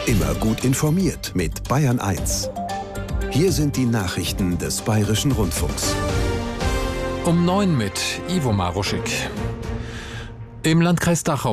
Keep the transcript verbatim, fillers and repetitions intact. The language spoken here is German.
Immer gut informiert mit Bayern eins. Hier sind die Nachrichten des Bayerischen Rundfunks. Um neun mit Ivo Maruschik. Im Landkreis Dachau